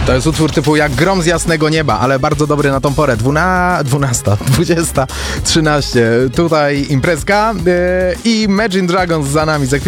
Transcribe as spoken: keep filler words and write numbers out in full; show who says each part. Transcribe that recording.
Speaker 1: To jest utwór typu jak grom z jasnego nieba, ale bardzo dobry na tą porę. Dwuna... dwunasta, dwudziesta, trzynaście. Tutaj imprezka yy, i Imagine Dragons za nami. Za chwilę